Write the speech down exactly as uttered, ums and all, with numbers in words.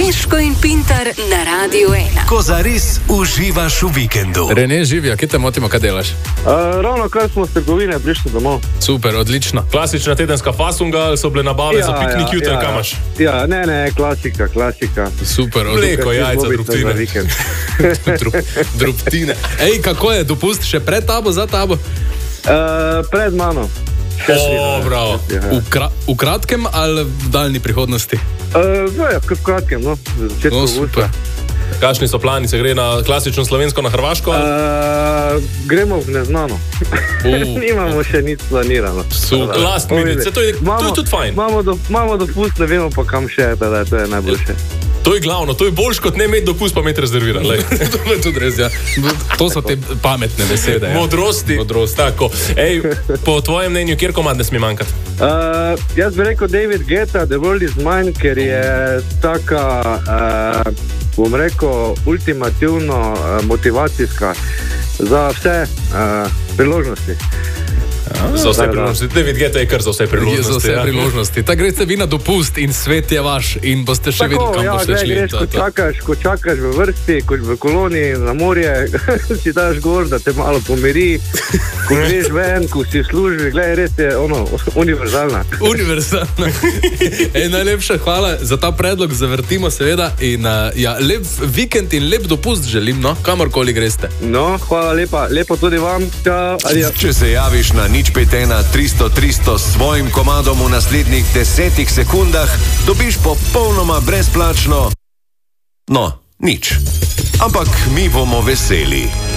Vaško in Pintar na Radiu ena. Ko zares uživaš v vikendu. Rene, živijo, kje te motimo, kaj delaš? Uh, ravno kar smo s trgovine prišli domov. Super, odlično. Klasična tedenska fasunga, ali so bile nabave ja, za piknik jutri, ja, kaj imaš? Ja, ne, ne, klasika, klasika. Super, mleko, jajca, drobtine. Drobtine. Ej, kako je, dopust še pred tabo, za tabo? Uh, pred mano. O, bravo. V, kra v kratkem ali v daljni prihodnosti? Uh, ja, v kratkem, no. No, super. Kakšni so plani, se gre na klasično slovensko, na Hrvaško? Uh, gremo v neznano. Uh. Nimamo še nič planirano. Super, last minute, to je, to je tudi fajn. Imamo do, dopust, ne vemo pa kam še, da to je najboljše. To je glavno, to je boljš kot ne imeti dopust, pa imeti rezerviran. To je tudi res, ja. To so te pametne besede. Ja. Modrosti. Modrosti. Tako. Ej, po tvojem mnenju, kjer komad ne sme manjkati? Uh, jaz bi rekel David Guetta, The World Is Mine, ker je taka, uh, bom rekel, ultimativno uh, motivacijska za vse uh, priložnosti. Za vse priložnosti. David Guetta je kar za vse priložnosti. Za vse ja. priložnosti. Ta greste vi na dopust in svet je vaš in boste še videli, kam ja, boste gre, šli. Greš, ko, čakaš, ko čakaš v vrsti, ko v koloniji na morje, si daš gor, da te malo pomiri, ko greš ven, ko si v službi, gledaj, res je ono, univerzalna. Univerzalna. Ej, najlepša hvala za ta predlog, zavrtimo seveda in uh, ja, lep vikend in lep dopust želim, no, kamorkoli greste. No, hvala lepa, lepo tudi vam. Čau, adijo. Če se javiš na nič pet ena tristo tristo s svojim komadom v naslednjih desetih sekundah, dobiš popolnoma brezplačno. No, nič. Ampak mi bomo veseli.